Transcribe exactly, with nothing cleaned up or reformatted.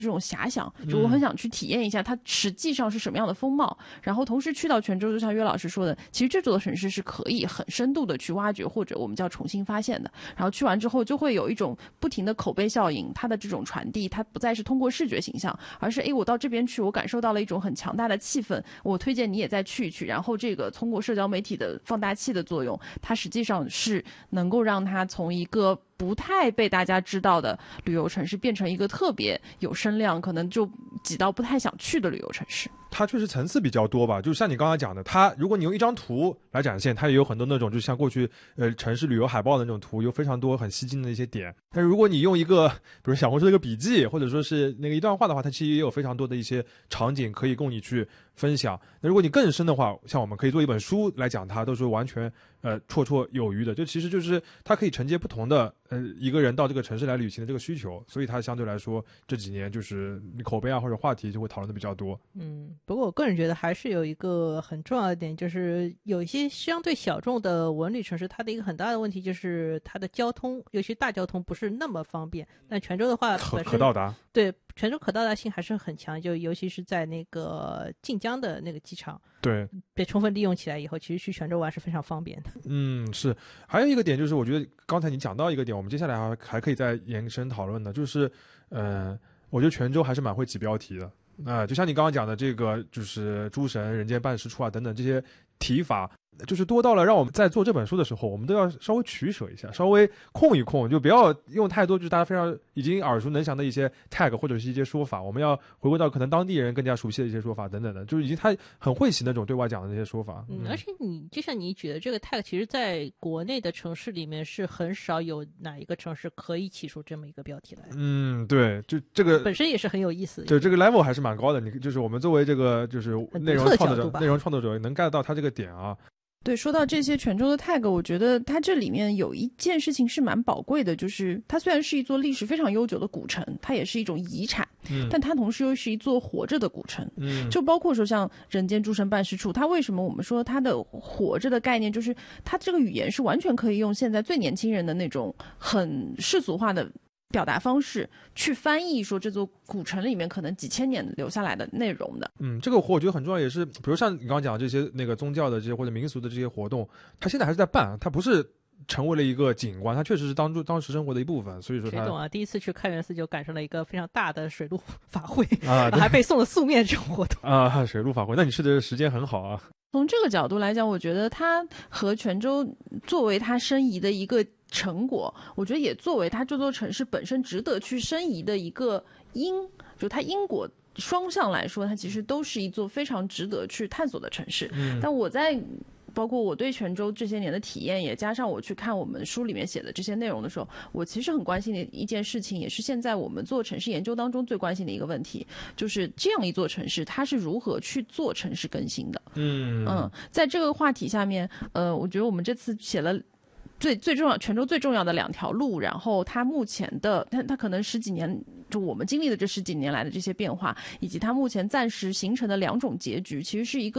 这种遐想，就我很想去体验一下它实际上是什么样的风貌。嗯、然后同时去到泉州，就像岳老师说的，其实这座城市是可以很深度的去挖掘，或者我们叫重新发现的。然后去完之后，就会有一种不停的口碑效应，它的这种传递，它不再是通过视觉形象，而是哎，我到这边去，我感受到了一种很强大的气氛，我推荐你也再去一去。然后这个通过社交媒体的放大器的作用，它实际上是能够让它从一个不太被大家知道的旅游城市变成一个特别有声量，可能就挤到不太想去的旅游城市。 它确实层次比较多吧，就像你刚才讲的，它如果你用一张图来展现，它也有很多那种就像过去呃城市旅游海报的那种图，有非常多很吸睛的一些点。但是如果你用一个比如小红书的一个笔记，或者说是那个一段话的话，它其实也有非常多的一些场景可以供你去分享。那如果你更深的话，像我们可以做一本书来讲它，都是完全呃绰绰有余的。就其实就是它可以承接不同的呃一个人到这个城市来旅行的这个需求，所以它相对来说这几年就是口碑啊或者话题就会讨论的比较多。 嗯，不过我个人觉得还是有一个很重要的点，就是有一些相对小众的文旅城市，它的一个很大的问题就是它的交通，尤其大交通不是那么方便。但泉州的话可可到达， 对，泉州可到达性还是很强，就尤其是在那个晋江的那个机场， 对， 被充分利用起来以后，其实去泉州玩是非常方便的。 嗯，是。还有一个点就是，我觉得刚才你讲到一个点，我们接下来还还可以再延伸讨论的，就是，呃，我觉得泉州还是蛮会起标题的。啊、呃，就像你刚刚讲的这个，就是诸神、人间办事处啊等等这些提法，就是多到了让我们在做这本书的时候，我们都要稍微取舍一下，稍微控一控，就不要用太多就是大家非常已经耳熟能详的一些 tag 或者是一些说法，我们要回归到可能当地人更加熟悉的一些说法等等的，就是已经他很会写那种对外讲的那些说法。 嗯，而且你就像你举的这个 tag， 其实在国内的城市里面是很少有哪一个城市可以起出这么一个标题来。 嗯，对，就这个本身也是很有意思的。 对，这个 level 还是蛮高的。你就是我们作为这个就是内容创作者，内容创作者能 get 到他这个点啊。 对，说到这些泉州的 tag， 我觉得它这里面有一件事情是蛮宝贵的，就是它虽然是一座历史非常悠久的古城，它也是一种遗产，嗯，但它同时又是一座活着的古城，嗯，就包括说像人间诸神办事处，它为什么我们说它的活着的概念，就是它这个语言是完全可以用现在最年轻人的那种很世俗化的表达方式去翻译说这座古城里面可能几千年留下来的内容的。 嗯，这个活我觉得很重要，也是比如像你刚刚讲的这些那个宗教的这些或者民俗的这些活动，它现在还是在办，它不是成为了一个景观，它确实是当当时生活的一部分。所以说它， 谁懂啊？第一次去开元寺就赶上了一个非常大的水陆法会啊，还被送了素面这种活动啊，水陆法会，那你去的时间很好啊。 从这个角度来讲，我觉得它和泉州作为它申遗的一个成果，我觉得也作为它这座城市本身值得去申遗的一个因，就它因果双向来说，它其实都是一座非常值得去探索的城市。嗯，但我在包括我对泉州这些年的体验，也加上我去看我们书里面写的这些内容的时候，我其实很关心的一件事情，也是现在我们做城市研究当中最关心的一个问题，就是这样一座城市它是如何去做城市更新的。嗯嗯，在这个话题下面，呃，我觉得我们这次写了最最重要，泉州最重要的两条路，然后它目前的，它它可能十几年，就我们经历的这十几年来的这些变化，以及它目前暂时形成的两种结局，其实是一个